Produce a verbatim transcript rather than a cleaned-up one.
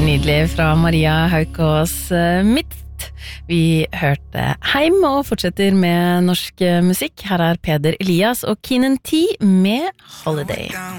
nydelig fra Maria Haukås Midt. Vi hørte Heim og fortsetter med norsk musikk. Her er Peder Elias og Keenan T med Holiday.